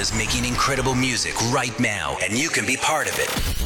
Canada's making incredible music right now, and you can be part of it.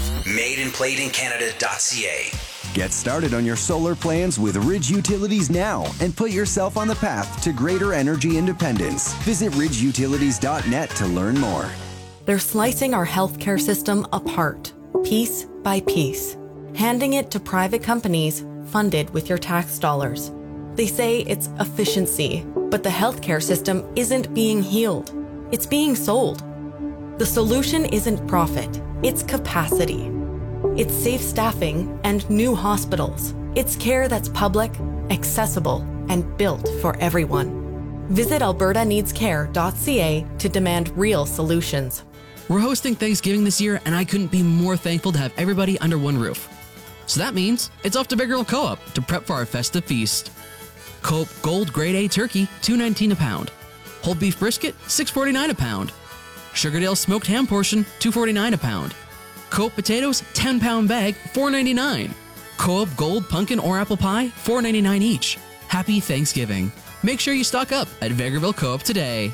MadeandPlayedInCanada.ca. Get started on your solar plans with Ridge Utilities now and put yourself on the path to greater energy independence. Visit ridgeutilities.net to learn more. They're slicing our healthcare system apart, piece by piece, handing it to private companies funded with your tax dollars. They say it's efficiency, but the healthcare system isn't being healed. It's being sold. The solution isn't profit, it's capacity. It's safe staffing and new hospitals. It's care that's public, accessible, and built for everyone. Visit albertaneedscare.ca to demand real solutions. We're hosting Thanksgiving this year, and I couldn't be more thankful to have everybody under one roof. So that means it's off to Vegreville Co-op to prep for our festive feast. Co-op Gold Grade A Turkey, $2.19 a pound. Whole beef brisket, $6.49 a pound. Sugardale smoked ham portion, $2.49 a pound. Co-op potatoes, 10-pound bag, $4.99. Co-op Gold pumpkin or apple pie, $4.99 each. Happy Thanksgiving. Make sure you stock up at Vegreville Co-op today.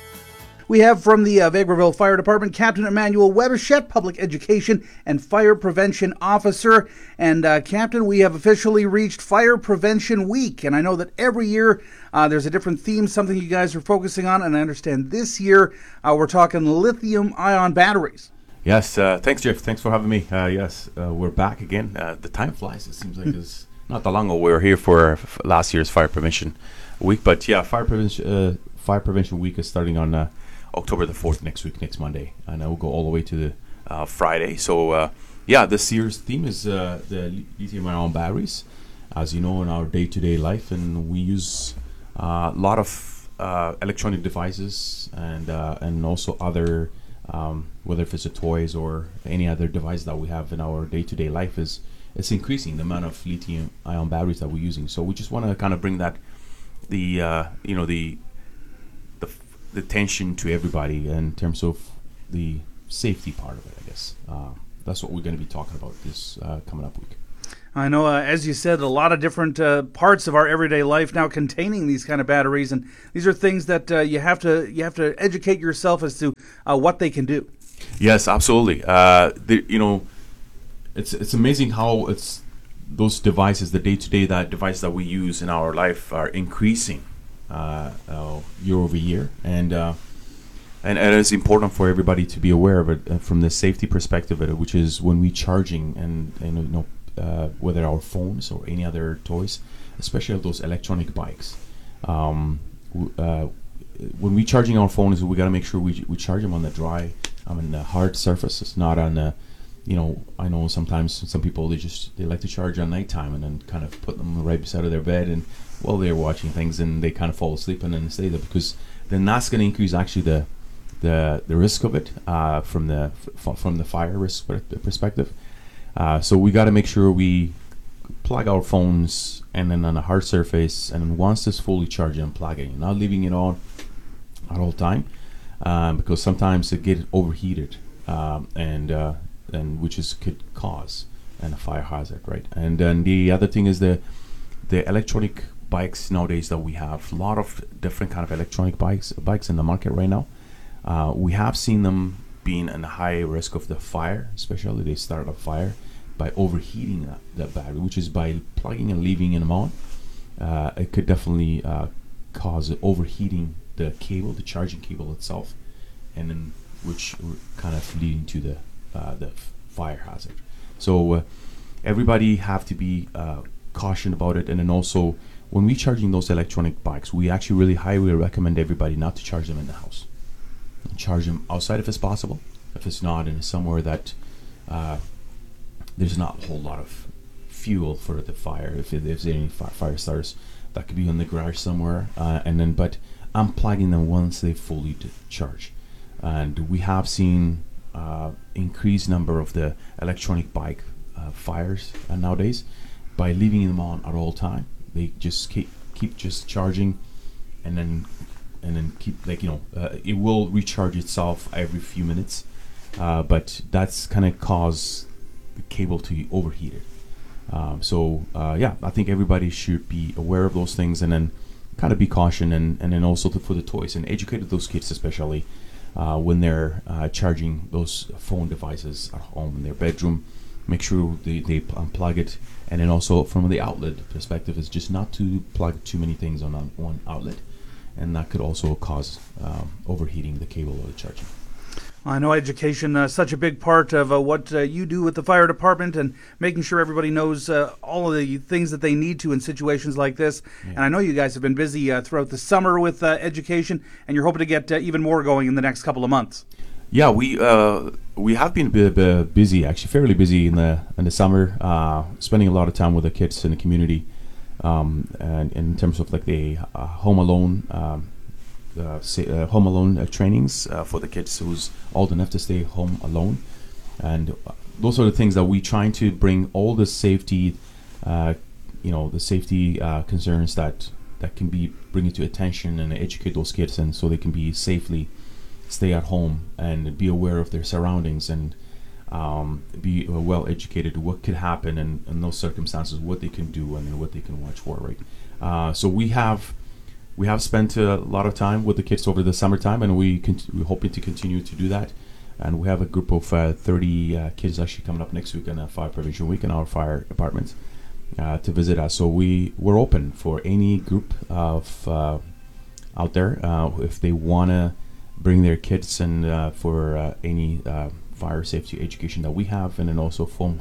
We have from the Vegreville Fire Department, Captain Emmanuel Weberschet, Public Education and Fire Prevention Officer. And Captain, we have officially reached Fire Prevention Week. And I know that every year there's a different theme, something you guys are focusing on. And I understand this year we're talking lithium-ion batteries. Yes, thanks, Jeff. Thanks for having me. Yes, we're back again. The time flies. It seems like it's not that long ago. We were here for last year's Fire Prevention Week. But yeah, Fire Prevention Week is starting on October the 4th next week, next Monday, and I will go all the way to the Friday. So yeah, this year's theme is the lithium-ion batteries, as you know, in our day-to-day life, and we use a lot of electronic devices and also other, whether if it's a toys or any other device that we have in our day-to-day life, it's increasing the amount of lithium-ion batteries that we're using. So we just want to kind of bring that the attention to everybody in terms of the safety part of it, I guess. That's what we're going to be talking about this coming up week. I know, as you said, a lot of different parts of our everyday life now containing these kind of batteries, and these are things that you have to educate yourself as to what they can do. Yes, absolutely. It's amazing how those devices, the day-to-day device that we use in our life, are increasing year over year, and it's important for everybody to be aware of it from the safety perspective of it, which is when we charging and whether our phones or any other toys, especially those electronic bikes. When we charging our phones, we got to make sure we charge them on the dry, the hard surfaces, not on the, I know sometimes some people they like to charge on nighttime and then kind of put them right beside of their bed and while they're watching things and they kind of fall asleep and then stay there, because then that's going to increase actually the risk of it from the fire risk perspective. So we got to make sure we plug our phones and then on a hard surface, and then once it's fully charged, unplug it, not leaving it on at all time, because sometimes it gets overheated and which could cause a fire hazard, right? And then the other thing is the electronic bikes nowadays that we have. A lot of different kind of electronic bikes in the market right now. We have seen them being in a high risk of the fire, especially they start a fire by overheating that battery, which is by plugging and leaving them on. It could definitely cause overheating the charging cable itself, and then which kind of leading to the fire hazard. So everybody have to be cautioned about it. And then also when we charging those electronic bikes, we actually really highly recommend everybody not to charge them in the house. Charge them outside if it's possible. If it's not, in somewhere that there's not a whole lot of fuel for the fire. If there's any fire starters, that could be in the garage somewhere. But unplugging them once they fully charge. And we have seen increased number of the electronic bike fires nowadays by leaving them on at all time. They just keep just charging, and then keep it will recharge itself every few minutes, but that's kind of cause the cable to overheat it. I think everybody should be aware of those things, and then kind of be caution, and then also for the toys, and educate those kids especially when they're charging those phone devices at home in their bedroom. Make sure they unplug it, and then also from the outlet perspective is just not to plug too many things on one outlet, and that could also cause overheating the cable or the charging. I know education is such a big part of what you do with the fire department, and making sure everybody knows all of the things that they need to in situations like this. Yeah. And I know you guys have been busy throughout the summer with education, and you're hoping to get even more going in the next couple of months. Yeah, we have been busy, actually fairly busy in the summer, spending a lot of time with the kids in the community, and in terms of like the home alone trainings for the kids who's old enough to stay home alone, and those are the things that we trying to bring all the safety, the safety concerns that can be bring it to attention and educate those kids, and so they can be safely stay at home and be aware of their surroundings, and be well educated what could happen in those circumstances, what they can do and what they can watch for, right? So we have spent a lot of time with the kids over the summertime, and we're hoping to continue to do that. And we have a group of 30 kids actually coming up next week on a Fire Prevention Week in our fire department to visit us. So we're open for any group of out there if they want to bring their kids and for any fire safety education that we have, and then also for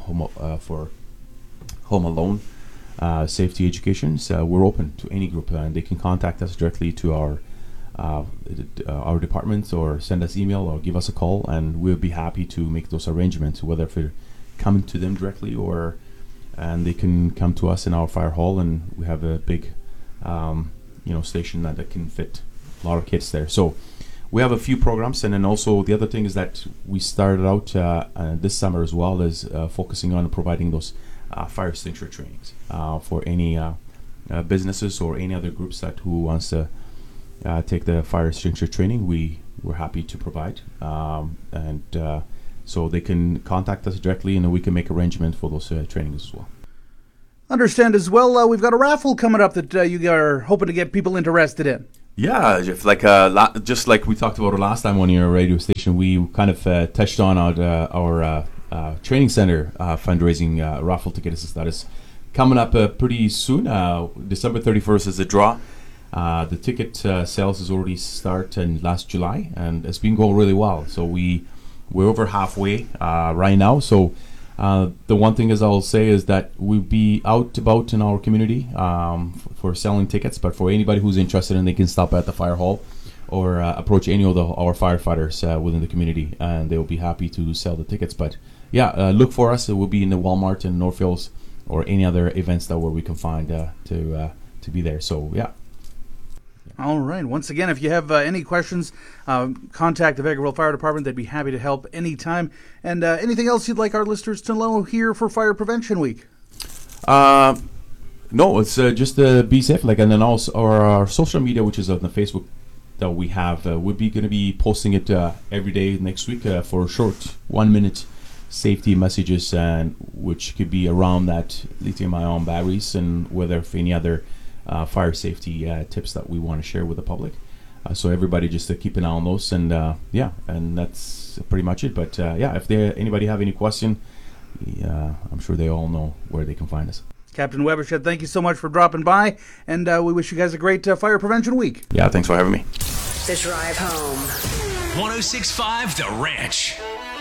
home alone safety education. So we're open to any group, and they can contact us directly to our department, or send us email, or give us a call, and we'll be happy to make those arrangements, whether if they're coming to them directly and they can come to us in our fire hall, and we have a big station that can fit a lot of kids there. So we have a few programs, and then also the other thing is that we started out this summer as well as focusing on providing those fire extinguisher trainings for any businesses or any other groups who wants to take the fire extinguisher training. We're happy to provide, and so they can contact us directly, and we can make arrangements for those trainings as well. Understand as well, we've got a raffle coming up that you are hoping to get people interested in. Yeah, Jeff, just like we talked about it last time on your radio station, we kind of touched on our training center fundraising raffle tickets that is coming up pretty soon. December 31st is the draw. The ticket sales has already started last July, and it's been going really well. So we're over halfway right now. So the one thing I'll say is that we'll be out about in our community for selling tickets, but for anybody who's interested, they can stop at the fire hall or approach any of our firefighters within the community, and they will be happy to sell the tickets. But yeah, look for us. It will be in the Walmart in Northfields or any other events where we can find to be there. So yeah. All right. Once again, if you have any questions, contact the Vegreville Fire Department. They'd be happy to help anytime. And anything else you'd like our listeners to know here for Fire Prevention Week? No, it's just be safe. And then also our social media, which is on the Facebook that we have, we'll be going to be posting it every day next week for short 1-minute safety messages, and which could be around that lithium-ion batteries, and whether if any other fire safety tips that we want to share with the public. So everybody just keep an eye on those, and and that's pretty much it. But if anybody have any question, I'm sure they all know where they can find us. Captain Webershed, thank you so much for dropping by, and we wish you guys a great Fire Prevention Week. Yeah, thanks for having me. The Drive Home. 106.5 The Ranch.